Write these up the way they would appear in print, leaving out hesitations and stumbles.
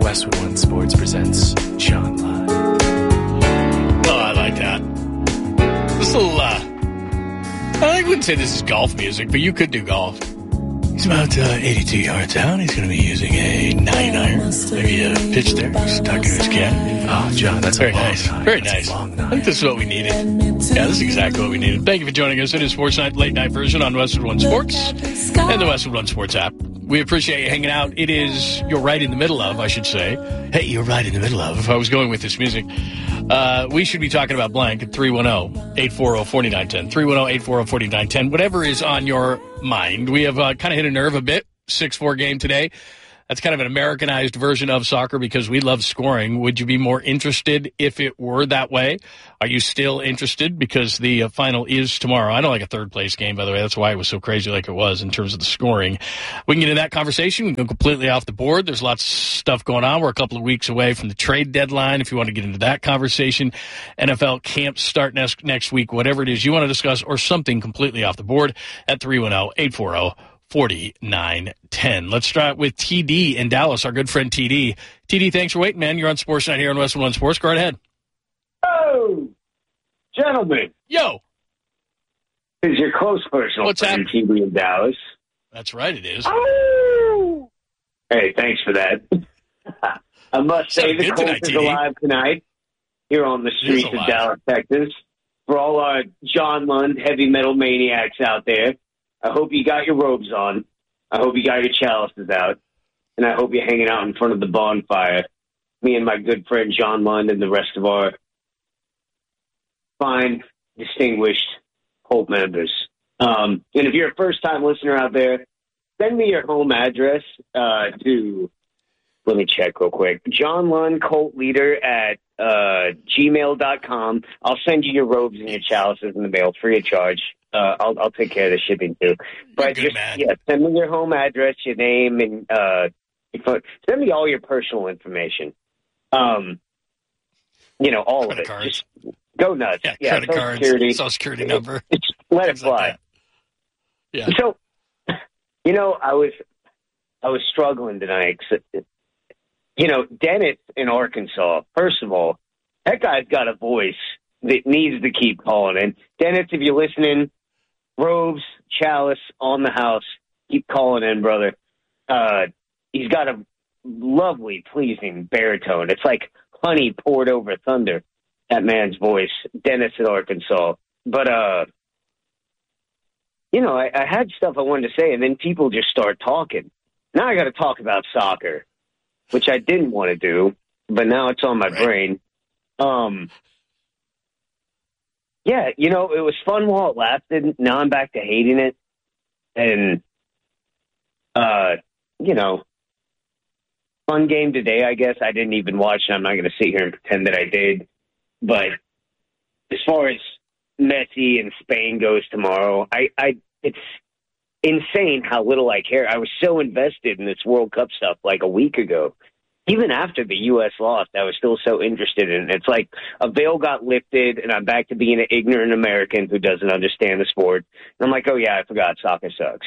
Westwood One Sports presents John Lott. Oh, I like that. This little, I wouldn't say this is golf music, but you could do golf. He's about 82 yards out. He's going to be using a 9-iron. Maybe a pitch there. He's talking to his cat. Oh, John, that's very a long nice. nine. Very That's nice. a long I nine. think this is what we needed. Yeah, this is exactly what we needed. Thank you for joining us. It is Sports Night, late night version on Westwood One Sports and the Westwood One Sports app. We appreciate you hanging out. It is, you're right in the middle of, I should say. Hey, you're right in the middle of, if I was going with this music. We should be talking about blank at 310-840-4910. 310-840-4910. Whatever is on your mind. We have kind of hit a nerve a bit. 6-4 game today. That's kind of an Americanized version of soccer because we love scoring. Would you be more interested if it were that way? Are you still interested? Because the final is tomorrow. I don't like a third-place game, by the way. That's why it was so crazy like it was in terms of the scoring. We can get into that conversation. We can go completely off the board. There's lots of stuff going on. We're a couple of weeks away from the trade deadline if you want to get into that conversation. NFL camps start next week, whatever it is you want to discuss, or something completely off the board at 310-840-4910. Let's start with TD in Dallas, our good friend TD. TD, thanks for waiting, man. You're on Sports Night here on Westwood One Sports. Go right ahead. Oh, gentlemen, Yo. this is your close personal What's friend, TV in Dallas. That's right, it is. Oh! Hey, thanks for that. I must say, Sounded the good Colts tonight, is TD. alive tonight here on the streets of alive. Dallas, Texas. For all our John Lund heavy metal maniacs out there, I hope you got your robes on. I hope you got your chalices out. And I hope you're hanging out in front of the bonfire. Me and my good friend John Lund and the rest of our fine, distinguished Hope members. And if you're a first-time listener out there, send me your home address to, let me check real quick, John Lund, Cult Leader at gmail.com. I'll send you your robes and your chalices in the mail free of charge. I'll take care of the shipping too. But good, just man. send me your home address, your name, and your phone. Send me all your personal information. All Credit of it. cards. Just go nuts. Yeah, credit Social cards, Security. Social Security number. Let it things like fly. that. Yeah. So, I was struggling tonight. 'Cause, Dennis in Arkansas, first of all, that guy's got a voice that needs to keep calling in. Dennis, if you're listening, robes, chalice, on the house, keep calling in, brother. He's got a lovely, pleasing baritone. It's like honey poured over thunder, that man's voice, Dennis in Arkansas. But, I had stuff I wanted to say, and then people just start talking. Now I got to talk about soccer, which I didn't want to do, but now it's on my brain. It was fun while it lasted. Now I'm back to hating it. And, fun game today, I guess. I didn't even watch it. I'm not going to sit here and pretend that I did. But as far as Messi and Spain goes tomorrow, it's insane how little I care. I was so invested in this World Cup stuff like a week ago. Even after the U.S. lost, I was still so interested in it. It's like a veil got lifted, and I'm back to being an ignorant American who doesn't understand the sport. And I'm like, oh, yeah, I forgot soccer sucks.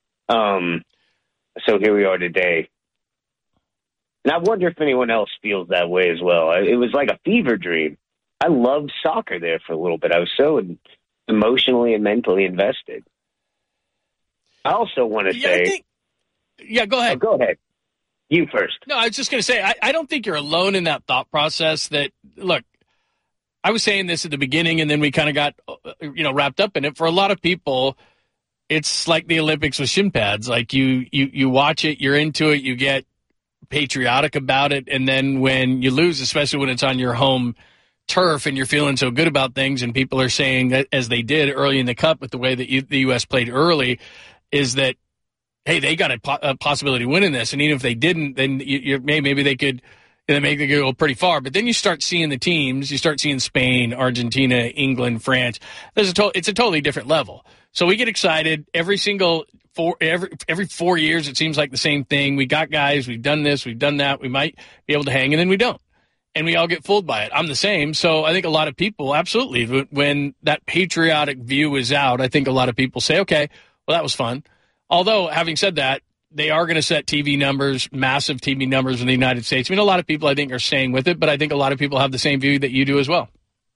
So here we are today. And I wonder if anyone else feels that way as well. It was like a fever dream. I loved soccer there for a little bit. I was so emotionally and mentally invested. I also want to say... Go ahead. Oh, go ahead. You first. No, I was just going to say, I don't think you're alone in that thought process that, look, I was saying this at the beginning, and then we kind of got, wrapped up in it. For a lot of people, it's like the Olympics with shin pads. Like you watch it, you're into it, you get patriotic about it, and then when you lose, especially when it's on your home turf and you're feeling so good about things, and people are saying that, as they did early in the Cup with the way that the U.S. played early, is that, hey, they got a possibility of winning this, and even if they didn't, then maybe they could make it go pretty far. But then you start seeing the teams. You start seeing Spain, Argentina, England, France. It's a totally different level. So we get excited every 4 years. It seems like the same thing. We got guys. We've done this. We've done that. We might be able to hang, and then we don't. And we all get fooled by it. I'm the same. So I think a lot of people, absolutely, when that patriotic view is out, I think a lot of people say, okay, well, that was fun. Although, having said that, they are going to set TV numbers, massive TV numbers in the United States. I mean, a lot of people, I think, are staying with it, but I think a lot of people have the same view that you do as well.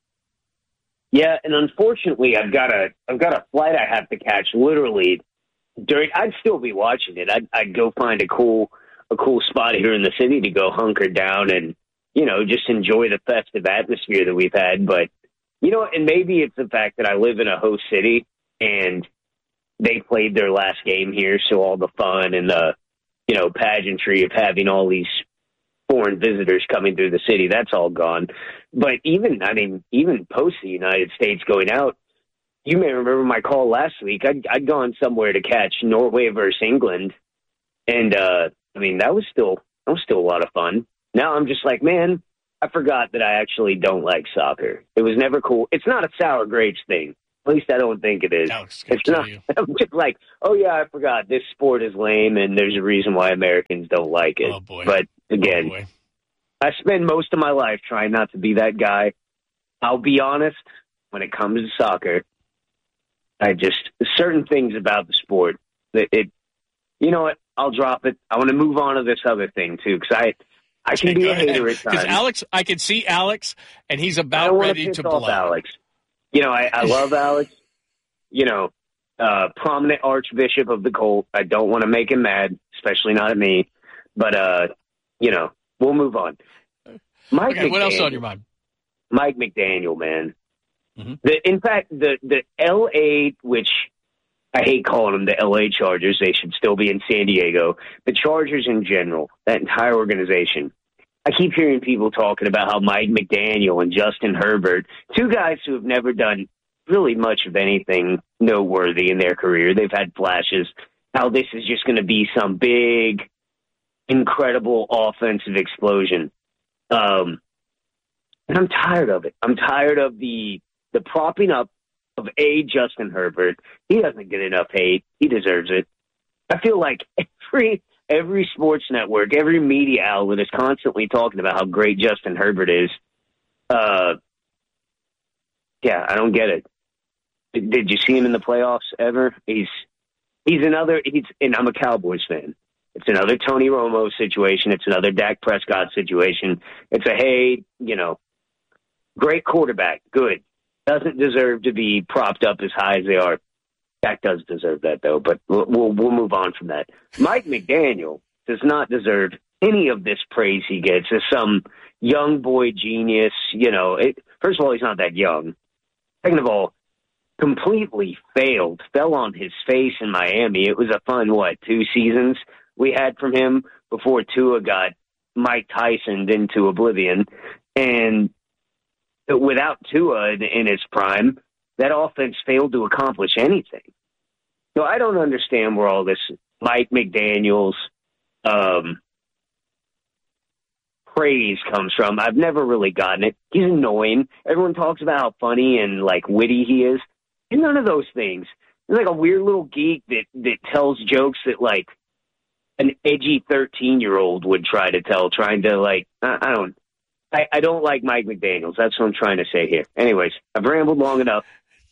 Yeah, and unfortunately, I've got a flight I have to catch literally during. I'd still be watching it. I'd go find a cool spot here in the city to go hunker down and, you know, just enjoy the festive atmosphere that we've had. But, you know, and maybe it's the fact that I live in a host city and they played their last game here, so all the fun and the, you know, pageantry of having all these foreign visitors coming through the city, that's all gone. But even post the United States going out, you may remember my call last week. I'd gone somewhere to catch Norway versus England, and that was still a lot of fun. Now I'm just like, man, I forgot that I actually don't like soccer. It was never cool. It's not a sour grapes thing. At least I don't think it is. It's not. I'm just like, oh yeah, I forgot this sport is lame, and there's a reason why Americans don't like it. Oh boy. But again, I spend most of my life trying not to be that guy. I'll be honest, when it comes to soccer, certain things about the sport that you know what? I'll drop it. I want to move on to this other thing too, because I can be a hater at times. Because Alex, I can see Alex, and he's about ready to blow. Alex. You know, I love Alex, you know, prominent Archbishop of the Colt. I don't want to make him mad, especially not at me. But, you know, we'll move on. Mike McDaniel, what else on your mind? Mike McDaniel, man. Mm-hmm. In fact, the L.A., which I hate calling them the L.A. Chargers. They should still be in San Diego. The Chargers in general, that entire organization. I keep hearing people talking about how Mike McDaniel and Justin Herbert, two guys who have never done really much of anything noteworthy in their career. They've had flashes, how this is just going to be some big, incredible offensive explosion. And I'm tired of it. I'm tired of the propping up of Justin Herbert. He doesn't get enough hate. He deserves it. I feel like every sports network, every media outlet is constantly talking about how great Justin Herbert is. Yeah, I don't get it. Did you see him in the playoffs ever? And I'm a Cowboys fan. It's another Tony Romo situation. It's another Dak Prescott situation. It's hey, you know, great quarterback, good. Doesn't deserve to be propped up as high as they are. Dak does deserve that, though, but we'll move on from that. Mike McDaniel does not deserve any of this praise he gets as some young boy genius. You know, first of all, he's not that young. Second of all, completely fell on his face in Miami. It was a fun, 2 seasons we had from him before Tua got Mike Tyson'd into oblivion. And without Tua in his prime, that offense failed to accomplish anything. So I don't understand where all this Mike McDaniel's praise comes from. I've never really gotten it. He's annoying. Everyone talks about how funny and witty he is. He's none of those things. He's like a weird little geek that tells jokes that an edgy 13-year-old would try to tell, trying to I don't like Mike McDaniels. That's what I'm trying to say here. Anyways, I've rambled long enough.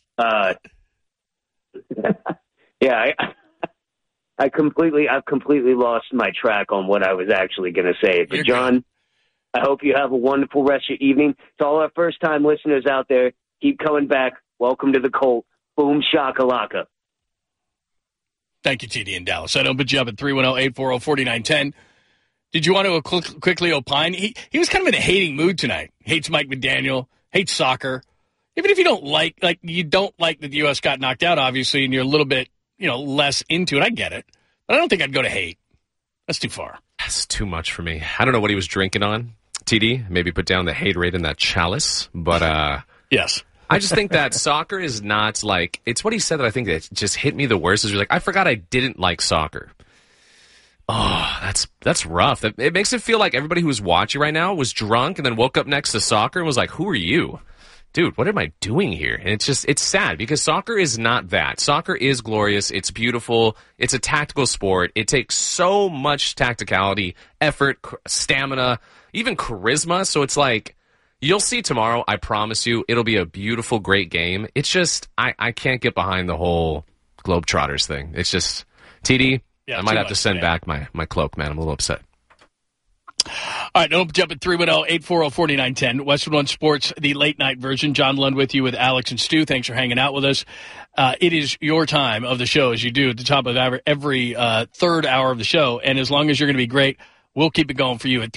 Yeah, I've completely lost my track on what I was actually going to say. But John, I hope you have a wonderful rest of your evening. To all our first-time listeners out there, keep coming back. Welcome to the Colt. Boom shakalaka. Thank you, TD in Dallas. I know, but you up at 310-840-4910. Did you want to quickly opine? He was kind of in a hating mood tonight. Hates Mike McDaniel, hates soccer. Even if you don't you don't like that the U.S. got knocked out, obviously, and you're a little bit, less into it. I get it. But I don't think I'd go to hate. That's too far. That's too much for me. I don't know what he was drinking on, TD. Maybe put down the hate rate in that chalice. But, yes. I just think that soccer is not it's what he said that I think that just hit me the worst. Is I forgot I didn't like soccer. Oh, that's rough. It makes it feel like everybody who was watching right now was drunk and then woke up next to soccer and was like, who are you? Dude, what am I doing here? And it's sad because soccer is not that. Soccer is glorious. It's beautiful. It's a tactical sport. It takes so much tacticality, effort, stamina, even charisma. So it's you'll see tomorrow. I promise you, it'll be a beautiful, great game. It's just, I can't get behind the whole Globetrotters thing. It's just, TD, Yeah, I might have to send back my cloak, man. I'm a little upset. All right, don't jump at 310-840-4910. Westwood One Sports, the late night version. John Lund with you with Alex and Stu. Thanks for hanging out with us. It is your time of the show, as you do at the top of every third hour of the show. And as long as you're going to be great, we'll keep it going for you at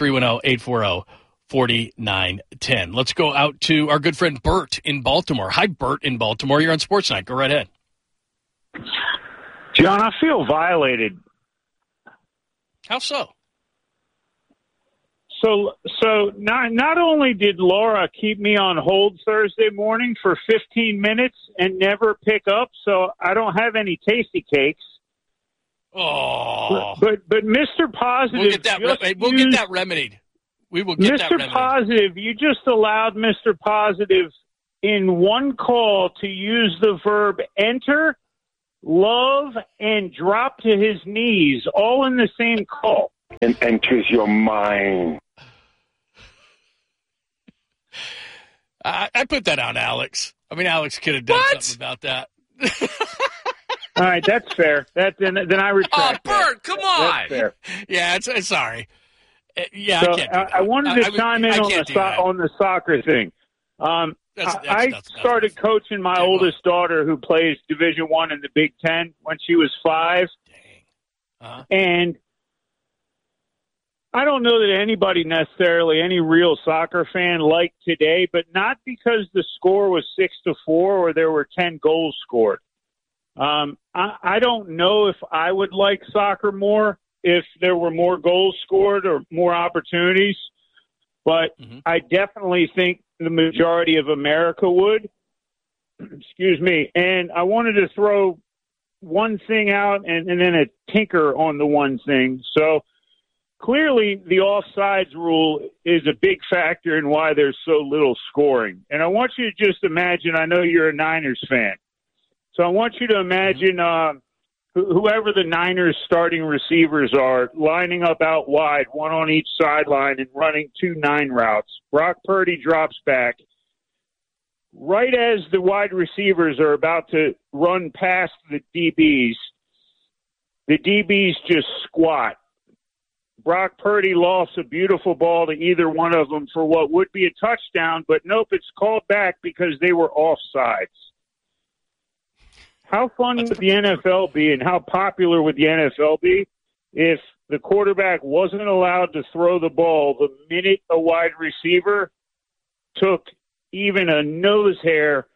310-840-4910. Let's go out to our good friend Bert in Baltimore. Hi, Bert in Baltimore. You're on Sports Night. Go right ahead. John, I feel violated. How so? So not only did Laura keep me on hold Thursday morning for 15 minutes and never pick up, so I don't have any tasty cakes. Oh, but Mr. Positive, we'll get that remedied. We will get that remedied. Mr. Positive, you just allowed Mr. Positive in one call to use the verb enter, love, and drop to his knees, all in the same call. And enters your mind. I put that on Alex. I mean, Alex could have done something about that. All right, that's fair. Then I retract. Oh, Bert, come on. That's fair. Yeah, it's sorry. Yeah, so I can't do that. I wanted to chime in on the soccer thing. I started coaching my oldest daughter, who plays Division I in the Big Ten, when she was 5. Dang. And I don't know that anybody necessarily, any real soccer fan, liked today, but not because the score was 6-4 or there were 10 goals scored. I don't know if I would like soccer more if there were more goals scored or more opportunities, but I definitely think the majority of America would. Excuse me. And I wanted to throw one thing out and then a tinker on the one thing. So clearly the offsides rule is a big factor in why there's so little scoring. And I want you to just imagine, I know you're a Niners fan, so I want you to imagine whoever the Niners starting receivers are lining up out wide, one on each sideline, and running 2 9 routes. Brock Purdy drops back. Right as the wide receivers are about to run past the DBs just squat. Brock Purdy lofts a beautiful ball to either one of them for what would be a touchdown, but nope, it's called back because they were offsides. How fun would the NFL be, and how popular would the NFL be if the quarterback wasn't allowed to throw the ball the minute a wide receiver took even a nose hair,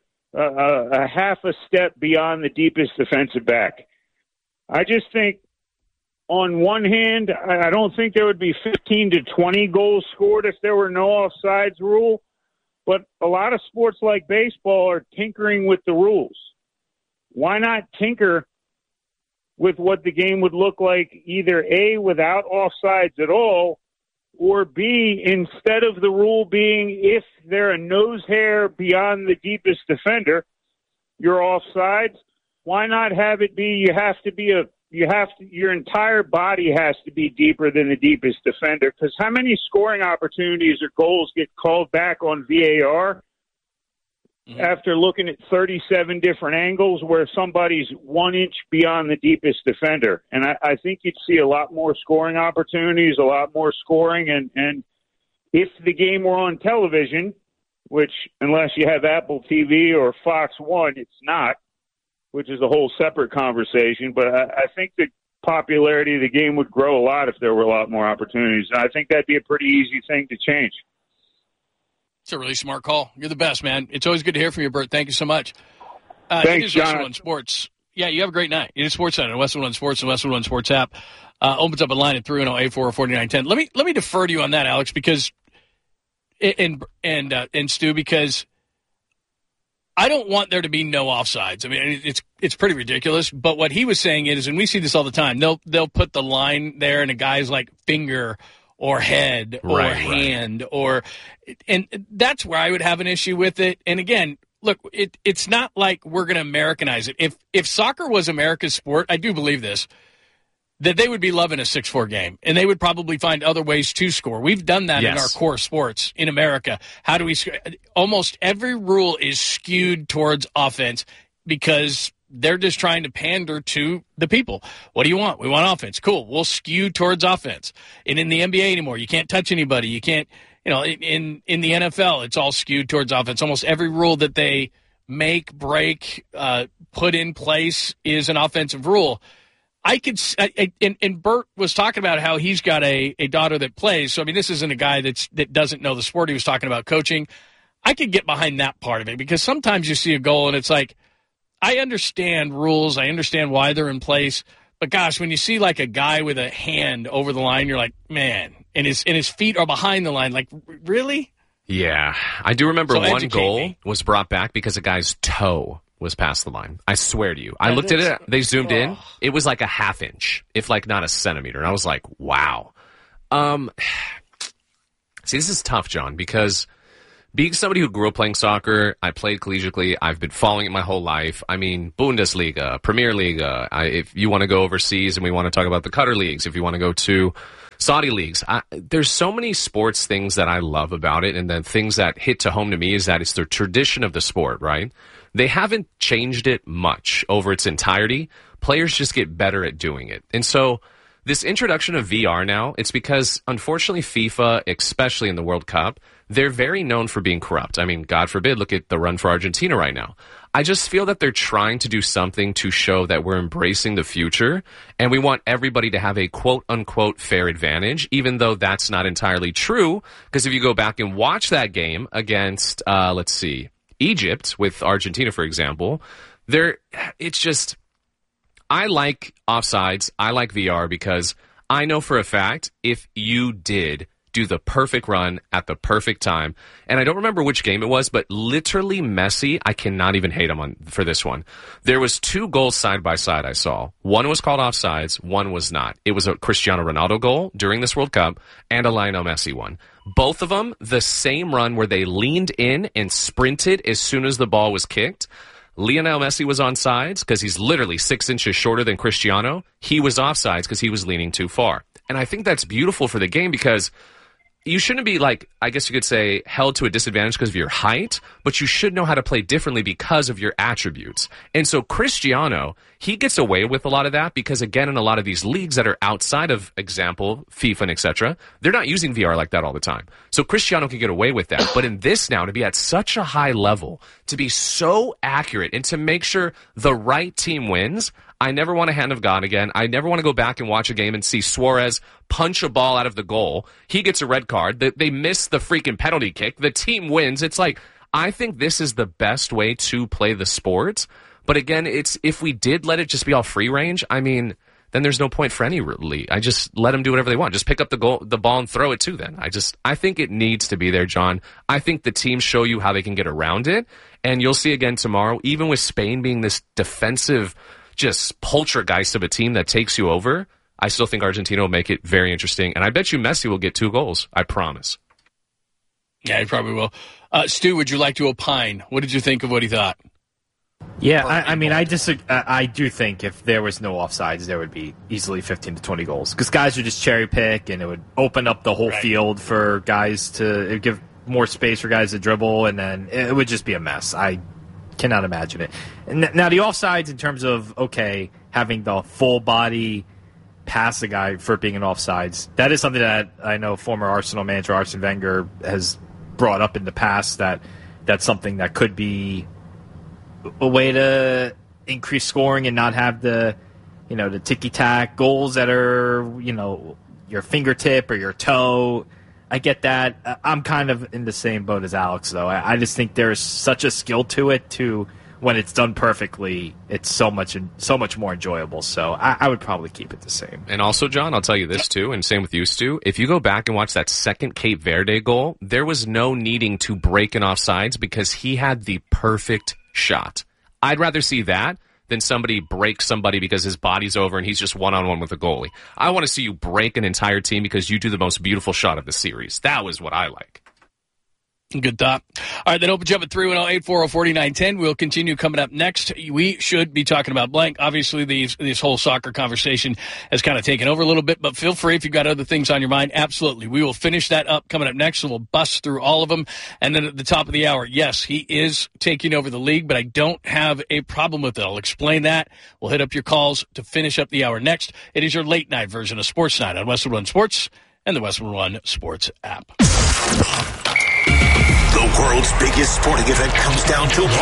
a half a step beyond the deepest defensive back? I just think, on one hand, I don't think there would be 15 to 20 goals scored if there were no offsides rule, but a lot of sports like baseball are tinkering with the rules. Why not tinker with what the game would look like, either A, without offsides at all, or B, instead of the rule being if they're a nose hair beyond the deepest defender, you're offsides? Why not have it be your entire body has to be deeper than the deepest defender? Because how many scoring opportunities or goals get called back on VAR after looking at 37 different angles where somebody's 1 inch beyond the deepest defender? And I think you'd see a lot more scoring opportunities, a lot more scoring. And if the game were on television, which unless you have Apple TV or Fox 1, it's not, which is a whole separate conversation. But I think the popularity of the game would grow a lot if there were a lot more opportunities. And I think that'd be a pretty easy thing to change. It's a really smart call. You're the best, man. It's always good to hear from you, Bert. Thank you so much. Thanks, John. Westwood One Sports. Yeah, you have a great night. It is Sports Center, Westwood One Sports, and Westwood One Sports app. Opens up a line at 310-840-4910. Let me defer to you on that, Alex, because and Stu, because I don't want there to be no offsides. I mean, it's pretty ridiculous. But what he was saying is, and we see this all the time, they'll put the line there and a guy's like finger or head or hand and that's where I would have an issue with it. And again, look, it's not like we're going to Americanize it. If soccer was America's sport, I do believe this, that they would be loving a 6-4 game, and they would probably find other ways to score. We've done that in our core sports in America. How do we score? Almost every rule is skewed towards offense because they're just trying to pander to the people. What do you want? We want offense. Cool. We'll skew towards offense. And in the NBA anymore, you can't touch anybody. You can't, in the NFL, it's all skewed towards offense. Almost every rule that they make, break, put in place is an offensive rule. And Bert was talking about how he's got a daughter that plays. So, I mean, this isn't a guy that doesn't know the sport. He was talking about coaching. I could get behind that part of it because sometimes you see a goal and it's like, I understand rules. I understand why they're in place. But gosh, when you see like a guy with a hand over the line, you're like, man, and his feet are behind the line. Like, really? Yeah. I do remember one goal was brought back because a guy's toe was past the line. I swear to you. I looked at it. They zoomed in. It was like a half inch, if like not a centimeter. And I was like, wow. See, this is tough, John, because being somebody who grew up playing soccer, I played collegiately. I've been following it my whole life. I mean, Bundesliga, Premier League. If you want to go overseas and we want to talk about the Qatar leagues, if you want to go to Saudi leagues, there's so many sports things that I love about it. And the things that hit to home to me is that it's the tradition of the sport, right? They haven't changed it much over its entirety. Players just get better at doing it. And so this introduction of VR now, it's because, unfortunately, FIFA, especially in the World Cup, they're very known for being corrupt. I mean, God forbid, look at the run for Argentina right now. I just feel that they're trying to do something to show that we're embracing the future, and we want everybody to have a quote-unquote fair advantage, even though that's not entirely true, because if you go back and watch that game against, Egypt with Argentina, for example, it's just, I like offsides, I like VR, because I know for a fact if you did do the perfect run at the perfect time, and I don't remember which game it was, but literally Messi, I cannot even hate him for this one. There was 2 goals side by side I saw. One was called offsides, one was not. It was a Cristiano Ronaldo goal during this World Cup and a Lionel Messi one. Both of them, the same run where they leaned in and sprinted as soon as the ball was kicked. Lionel Messi was on sides because he's literally 6 inches shorter than Cristiano. He was offsides because he was leaning too far. And I think that's beautiful for the game because you shouldn't be, like, I guess you could say, held to a disadvantage because of your height, but you should know how to play differently because of your attributes. And so Cristiano, he gets away with a lot of that because, again, in a lot of these leagues that are outside of, example, FIFA and etc., they're not using VR like that all the time. So Cristiano can get away with that. But in this now, to be at such a high level, to be so accurate, and to make sure the right team wins, I never want a hand of God again. I never want to go back and watch a game and see Suarez punch a ball out of the goal. He gets a red card. They miss the freaking penalty kick. The team wins. It's like, I think this is the best way to play the sport. But again, it's if we did let it just be all free range, I mean, then there's no point for any league. I just let them do whatever they want. Just pick up the ball and throw it to them. I think it needs to be there, John. I think the teams show you how they can get around it. And you'll see again tomorrow, even with Spain being this defensive, just poltergeist of a team that takes you over, I still think Argentina will make it very interesting. And I bet you Messi will get 2 goals. I promise. Yeah, he probably will. Stu, would you like to opine? What did you think of what he thought? Yeah, I do think if there was no offsides, there would be easily 15 to 20 goals. Because guys would just cherry pick, and it would open up the whole field for guys to give more space for guys to dribble, and then it would just be a mess. I cannot imagine it. Now, the offsides in terms of, okay, having the full body pass the guy for being an offsides, that is something that I know former Arsenal manager Arsene Wenger has brought up in the past, that's something that could be a way to increase scoring and not have the ticky-tack goals that are, your fingertip or your toe. I get that. I'm kind of in the same boat as Alex, though. I just think there's such a skill to it, to when it's done perfectly, it's so much more enjoyable. So I would probably keep it the same. And also, John, I'll tell you this, too, and same with you, Stu. If you go back and watch that second Cape Verde goal, there was no needing to break an offsides because he had the perfect shot. I'd rather see that than somebody break somebody because his body's over and he's just one-on-one with a goalie. I want to see you break an entire team because you do the most beautiful shot of the series. That was what I like. Good thought. All right, that opens you up at 310-840-4910. We'll continue coming up next. We should be talking about blank. Obviously, this whole soccer conversation has kind of taken over a little bit, but feel free if you've got other things on your mind. Absolutely. We will finish that up coming up next, so we'll bust through all of them. And then at the top of the hour, yes, he is taking over the league, but I don't have a problem with it. I'll explain that. We'll hit up your calls to finish up the hour next. It is your late night version of Sports Night on Westwood One Sports and the Westwood One Sports app. The world's biggest sporting event comes down to one